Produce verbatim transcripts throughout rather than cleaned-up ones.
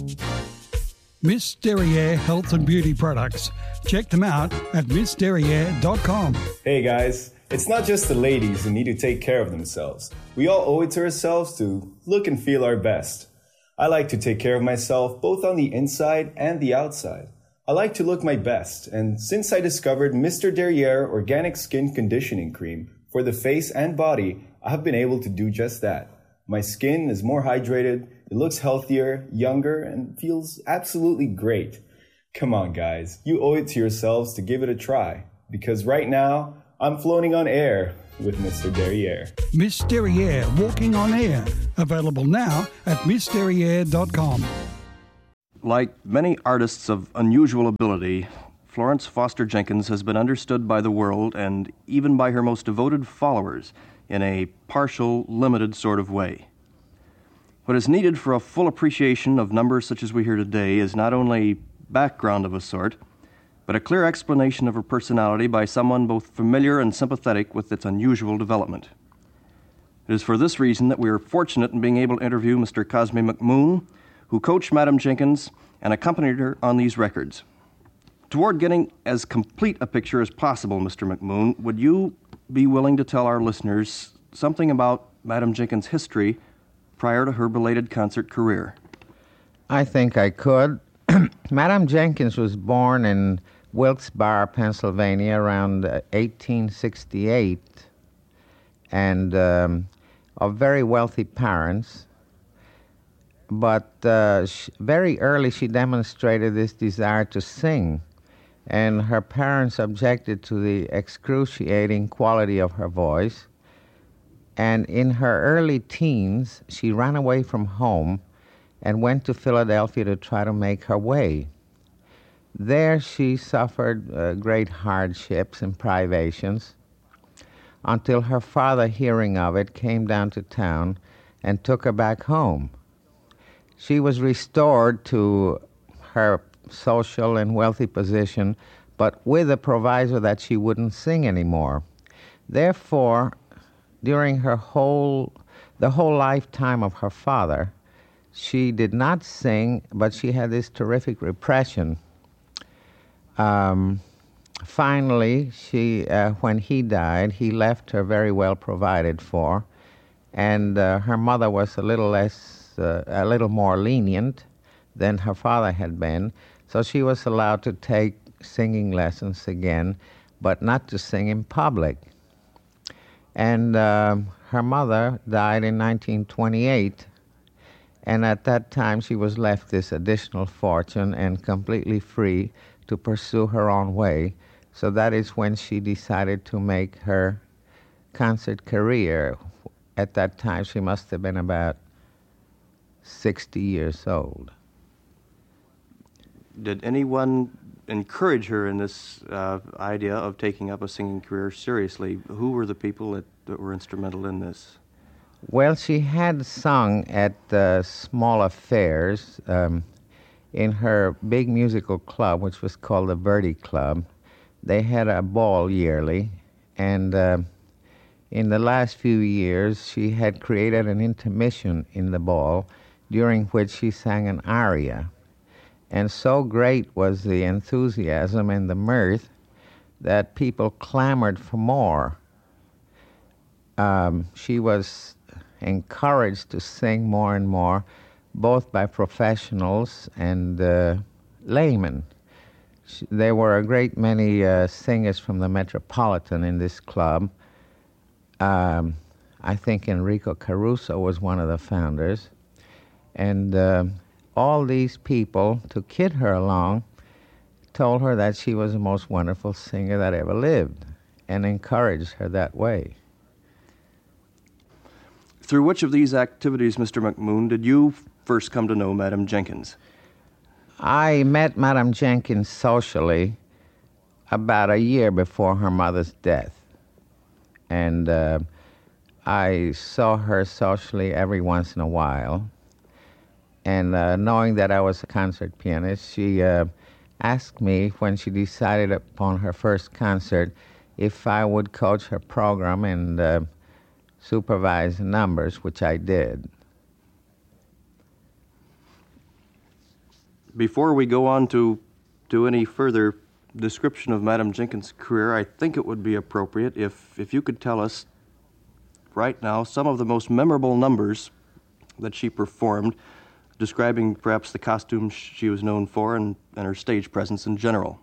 Miss Derriere Health and Beauty Products. Check them out at miss derriere dot com. Hey guys, it's not just the ladies who need to take care of themselves. We all owe it to ourselves to look and feel our best. I like to take care of myself both on the inside and the outside. I like to look my best, and since I discovered Mister Derriere Organic Skin Conditioning Cream for the face and body, I have been able to do just that. My skin is more hydrated, it looks healthier, younger, and feels absolutely great. Come on guys, you owe it to yourselves to give it a try, because right now, I'm floating on air with Mister Derriere. Miss Derriere Walking on Air. Available now at miss derriere dot com. Like many artists of unusual ability, Florence Foster Jenkins has been understood by the world and even by her most devoted followers in a partial, limited sort of way. What is needed for a full appreciation of numbers such as we hear today is not only background of a sort, but a clear explanation of her personality by someone both familiar and sympathetic with its unusual development. It is for this reason that we are fortunate in being able to interview Mister Cosme McMoon, who coached Madam Jenkins and accompanied her on these records. Toward getting as complete a picture as possible, Mister McMoon, would you be willing to tell our listeners something about Madam Jenkins' history prior to her belated concert career? I think I could. Madam Jenkins was born in Wilkes-Barre, Pennsylvania, around uh, eighteen sixty-eight, and um, of very wealthy parents. But uh, sh- very early she demonstrated this desire to sing, and her parents objected to the excruciating quality of her voice. And in her early teens, she ran away from home and went to Philadelphia to try to make her way. There she suffered uh, great hardships and privations until her father, hearing of it, came down to town and took her back home. She was restored to her social and wealthy position, but with a proviso that she wouldn't sing anymore. Therefore, during her whole, the whole lifetime of her father, she did not sing, but she had this terrific repression. Um, finally, she, uh, when he died, he left her very well provided for, and uh, her mother was a little less, uh, a little more lenient than her father had been, so she was allowed to take singing lessons again, but not to sing in public. And um, her mother died in nineteen twenty-eight, and at that time she was left this additional fortune and completely free to pursue her own way. So that is when she decided to make her concert career. At that time she must have been about sixty years old. Did anyone encourage her in this uh, idea of taking up a singing career seriously? Who were the people that, that were instrumental in this? Well, she had sung at uh, small affairs um, in her big musical club, which was called the Verdi Club. They had a ball yearly, and uh, in the last few years, she had created an intermission in the ball during which she sang an aria. And so great was the enthusiasm and the mirth that people clamored for more. Um, she was encouraged to sing more and more, both by professionals and uh, laymen. She, there were a great many uh, singers from the Metropolitan in this club. Um, I think Enrico Caruso was one of the founders. And uh, all these people, to kid her along, told her that she was the most wonderful singer that ever lived and encouraged her that way. Through which of these activities, Mister McMoon, did you first come to know Madam Jenkins? I met Madam Jenkins socially about a year before her mother's death. And uh, I saw her socially every once in a while. And uh, knowing that I was a concert pianist, she uh, asked me when she decided upon her first concert if I would coach her program and uh, supervise the numbers, which I did. Before we go on to, to any further description of Madame Jenkins' career, I think it would be appropriate if, if you could tell us right now some of the most memorable numbers that she performed, describing perhaps the costumes she was known for and, and her stage presence in general.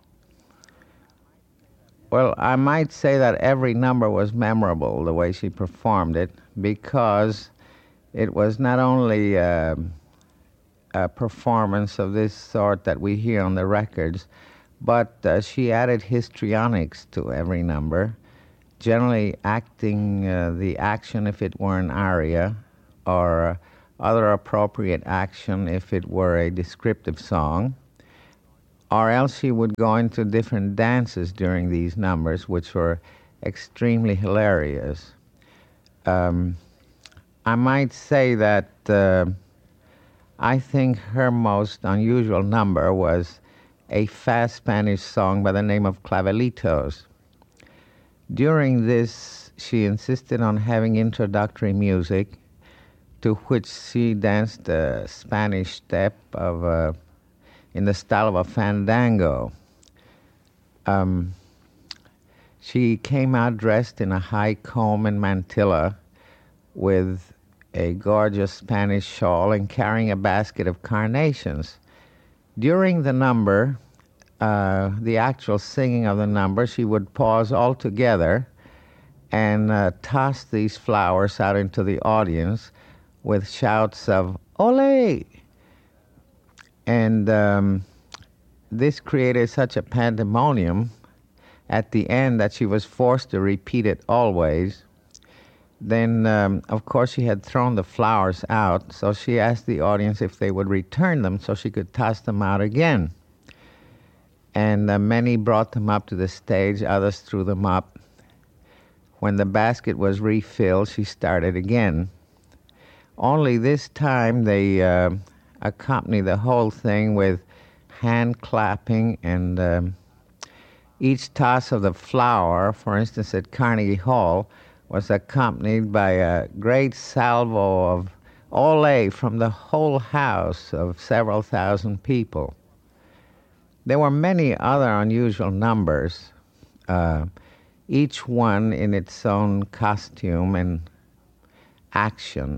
Well, I might say that every number was memorable, the way she performed it, because it was not only uh, a performance of this sort that we hear on the records, but uh, she added histrionics to every number, generally acting uh, the action if it were an aria, or uh, other appropriate action if it were a descriptive song, or else she would go into different dances during these numbers, which were extremely hilarious. Um, I might say that uh, I think her most unusual number was a fast Spanish song by the name of Clavelitos. During this, she insisted on having introductory music, to which she danced a Spanish step of a, in the style of a fandango. Um, she came out dressed in a high comb and mantilla with a gorgeous Spanish shawl and carrying a basket of carnations. During the number, uh, the actual singing of the number, she would pause altogether and uh, toss these flowers out into the audience with shouts of "Ole!" And um, this created such a pandemonium at the end that she was forced to repeat it always. Then, um, of course, she had thrown the flowers out, so she asked the audience if they would return them so she could toss them out again. And uh, many brought them up to the stage, others threw them up. When the basket was refilled, she started again. Only this time they uh, accompanied the whole thing with hand clapping, and um, each toss of the flower, for instance at Carnegie Hall, was accompanied by a great salvo of ole from the whole house of several thousand people. There were many other unusual numbers, uh, each one in its own costume and action.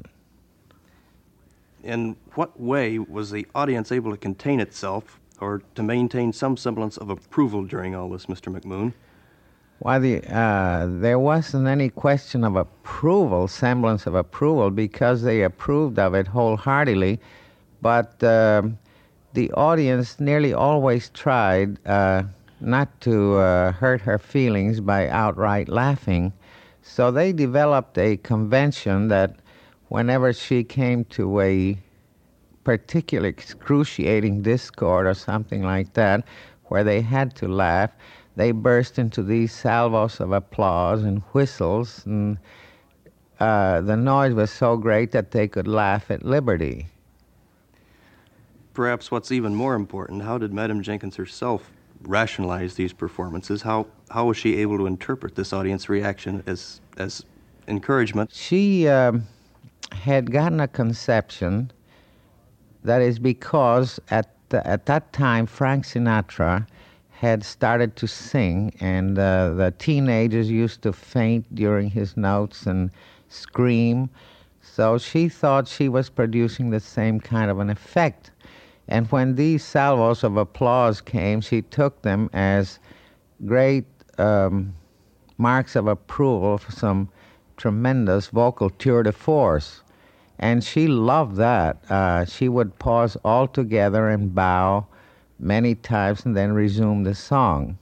In what way was the audience able to contain itself or to maintain some semblance of approval during all this, Mister McMoon? Why, the, uh, there wasn't any question of approval, semblance of approval, because they approved of it wholeheartedly. But uh, the audience nearly always tried uh, not to uh, hurt her feelings by outright laughing. So they developed a convention that whenever she came to a particular excruciating discord or something like that, where they had to laugh, they burst into these salvos of applause and whistles, and uh, the noise was so great that they could laugh at liberty. Perhaps what's even more important, how did Madame Jenkins herself rationalize these performances? How how was she able to interpret this audience reaction as as encouragement? She uh, had gotten a conception that is because at the, at that time Frank Sinatra had started to sing, and uh, the teenagers used to faint during his notes and scream. So she thought she was producing the same kind of an effect. And when these salvos of applause came, she took them as great um, marks of approval for some tremendous vocal tour de force. And she loved that. Uh, she would pause altogether and bow many times and then resume the song.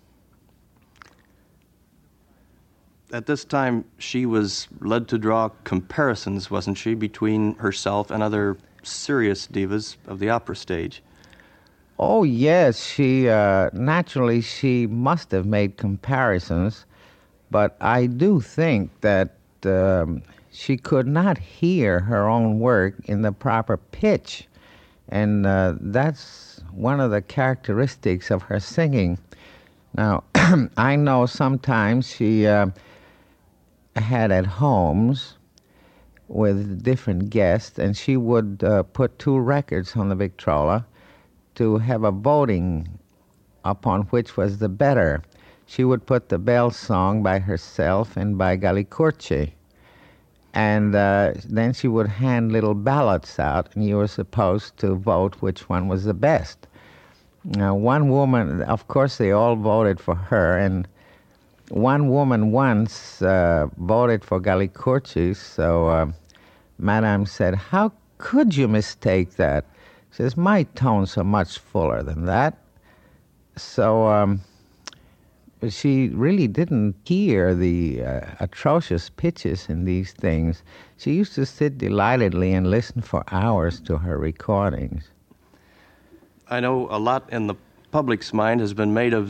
At this time, she was led to draw comparisons, wasn't she, between herself and other serious divas of the opera stage? Oh, yes. She, uh, naturally, she must have made comparisons, but I do think that um, she could not hear her own work in the proper pitch, and uh, that's one of the characteristics of her singing. Now, I know sometimes she uh, had at homes with different guests, and she would uh, put two records on the Victrola to have a voting upon which was the better. She would put the Bell Song by herself and by Galli-Curci. And uh, then she would hand little ballots out, and you were supposed to vote which one was the best. Now, one woman, of course, they all voted for her, and one woman once uh, voted for Galli-Curci, so uh, Madame said, "How could you mistake that?" She says, "My tones are much fuller than that." So um, she really didn't hear the uh, atrocious pitches in these things. She used to sit delightedly and listen for hours to her recordings. I know a lot in the public's mind has been made of